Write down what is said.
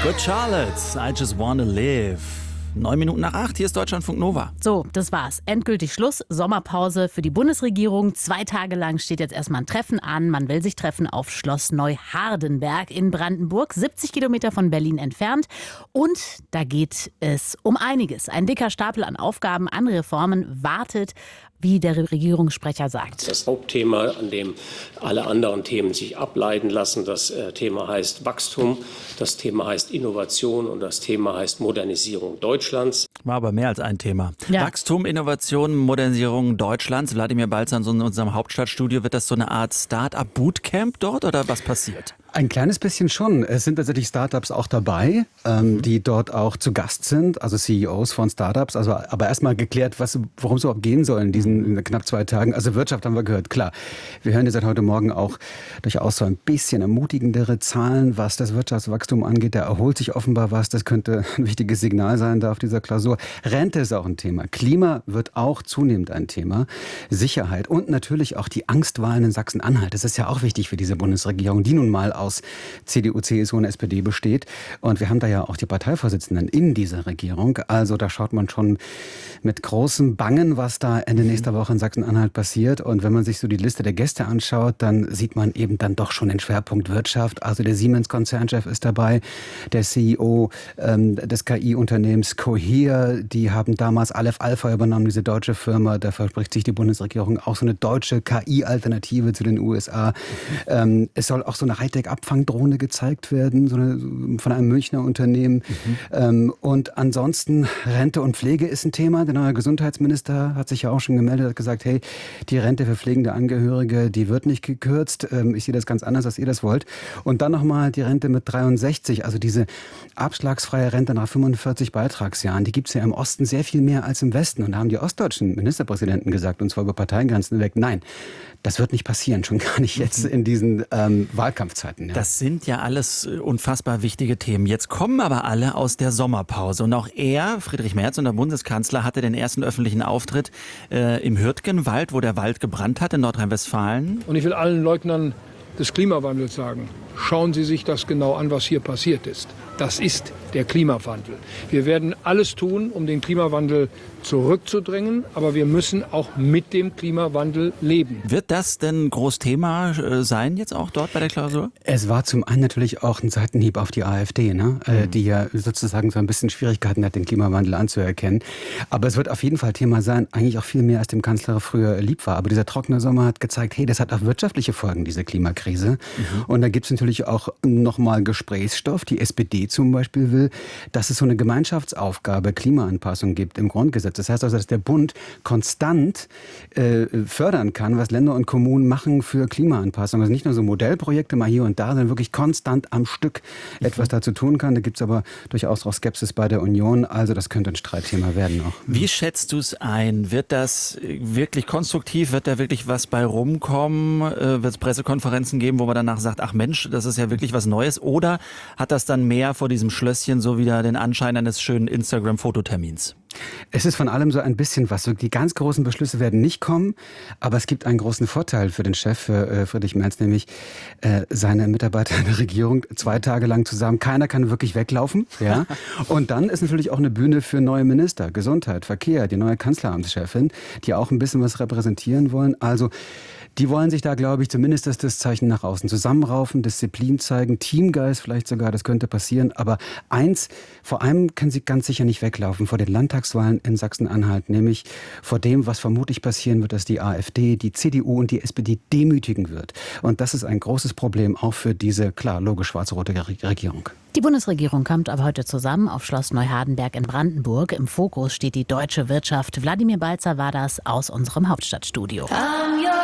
Good Charlotte, I just wanna live. 7:09, hier ist Deutschlandfunk Nova. So, das war's. Endgültig Schluss. Sommerpause für die Bundesregierung. 2 Tage lang steht jetzt erstmal ein Treffen an. Man will sich treffen auf Schloss Neuhardenberg in Brandenburg, 70 Kilometer von Berlin entfernt. Und da geht es um einiges. Ein dicker Stapel an Aufgaben, an Reformen wartet, wie der Regierungssprecher sagt. Das Hauptthema, an dem alle anderen Themen sich ableiten lassen, das Thema heißt Wachstum, das Thema heißt Innovation und das Thema heißt Modernisierung Deutschlands. War aber mehr als ein Thema. Ja. Wachstum, Innovation, Modernisierung Deutschlands. Wladimir Balzan, so in unserem Hauptstadtstudio, wird das so eine Art Start-up-Bootcamp dort oder was passiert? Ein kleines bisschen schon. Es sind tatsächlich Startups auch dabei, die dort auch zu Gast sind, also CEOs von Startups. Also, aber erstmal geklärt, worum es überhaupt gehen soll in diesen knapp 2 Tagen. Also Wirtschaft haben wir gehört, klar. Wir hören ja seit heute Morgen auch durchaus so ein bisschen ermutigendere Zahlen, was das Wirtschaftswachstum angeht. Da erholt sich offenbar was. Das könnte ein wichtiges Signal sein da auf dieser Klausur. Rente ist auch ein Thema. Klima wird auch zunehmend ein Thema. Sicherheit und natürlich auch die Angstwahlen in Sachsen-Anhalt. Das ist ja auch wichtig für diese Bundesregierung, die nun mal aus CDU, CSU und SPD besteht. Und wir haben da ja auch die Parteivorsitzenden in dieser Regierung. Also da schaut man schon mit großem Bangen, was da Ende nächster Woche in Sachsen-Anhalt passiert. Und wenn man sich so die Liste der Gäste anschaut, dann sieht man eben dann doch schon den Schwerpunkt Wirtschaft. Also der Siemens-Konzernchef ist dabei, der CEO des KI-Unternehmens Cohere. Die haben damals Aleph Alpha übernommen, diese deutsche Firma. Da verspricht sich die Bundesregierung auch so eine deutsche KI-Alternative zu den USA. Es soll auch so eine Hightech-Abfangdrohne gezeigt werden, von einem Münchner Unternehmen. Und ansonsten Rente und Pflege ist ein Thema. Der neue Gesundheitsminister hat sich ja auch schon gemeldet, hat gesagt, hey, die Rente für pflegende Angehörige, die wird nicht gekürzt. Ich sehe das ganz anders, als ihr das wollt. Und dann nochmal die Rente mit 63, also diese abschlagsfreie Rente nach 45 Beitragsjahren, die gibt es ja im Osten sehr viel mehr als im Westen. Und da haben die ostdeutschen Ministerpräsidenten gesagt, und zwar über Parteigrenzen weg, nein, das wird nicht passieren, schon gar nicht jetzt in diesen Wahlkampfzeiten. Ja. Das sind ja alles unfassbar wichtige Themen. Jetzt kommen aber alle aus der Sommerpause. Und auch er, Friedrich Merz, unser Bundeskanzler, hatte den ersten öffentlichen Auftritt im Hürtgenwald, wo der Wald gebrannt hat in Nordrhein-Westfalen. Und ich will allen Leugnern des Klimawandels sagen, schauen Sie sich das genau an, was hier passiert ist. Das ist der Klimawandel. Wir werden alles tun, um den Klimawandel zurückzudrängen, aber wir müssen auch mit dem Klimawandel leben. Wird das denn Großthema sein jetzt auch dort bei der Klausur? Es war zum einen natürlich auch ein Seitenhieb auf die AfD, die ja sozusagen so ein bisschen Schwierigkeiten hat, den Klimawandel anzuerkennen. Aber es wird auf jeden Fall Thema sein, eigentlich auch viel mehr, als dem Kanzler früher lieb war. Aber dieser trockene Sommer hat gezeigt, hey, das hat auch wirtschaftliche Folgen, diese Klimakrise. Und da gibt es natürlich auch nochmal Gesprächsstoff. Die SPD zum Beispiel will, dass es so eine Gemeinschaftsaufgabe Klimaanpassung gibt im Grundgesetz. Das heißt also, dass der Bund konstant fördern kann, was Länder und Kommunen machen für Klimaanpassung. Also nicht nur so Modellprojekte mal hier und da, sondern wirklich konstant am Stück etwas dazu tun kann. Da gibt es aber durchaus auch Skepsis bei der Union. Also das könnte ein Streitthema werden auch. Wie schätzt du es ein? Wird das wirklich konstruktiv? Wird da wirklich was bei rumkommen? Wird es Pressekonferenzen geben, wo man danach sagt, ach Mensch, das ist ja wirklich was Neues? Oder hat das dann mehr vor diesem Schlösschen so wieder den Anschein eines schönen Instagram-Fototermins? Es ist von allem so ein bisschen was. So die ganz großen Beschlüsse werden nicht kommen, aber es gibt einen großen Vorteil für den Chef, für Friedrich Merz, nämlich seine Mitarbeiter in der Regierung 2 Tage lang zusammen. Keiner kann wirklich weglaufen. Ja? Und dann ist natürlich auch eine Bühne für neue Minister, Gesundheit, Verkehr, die neue Kanzleramtschefin, die auch ein bisschen was repräsentieren wollen. Also die wollen sich da, glaube ich, zumindest das Zeichen nach außen zusammenraufen, Disziplin zeigen, Teamgeist vielleicht sogar, das könnte passieren. Aber eins, vor allem können sie ganz sicher nicht weglaufen vor den Landtagswahlen in Sachsen-Anhalt, nämlich vor dem, was vermutlich passieren wird, dass die AfD, die CDU und die SPD demütigen wird. Und das ist ein großes Problem auch für diese, klar, logisch schwarz-rote Regierung. Die Bundesregierung kommt aber heute zusammen auf Schloss Neuhardenberg in Brandenburg. Im Fokus steht die deutsche Wirtschaft. Wladimir Balzer war das aus unserem Hauptstadtstudio.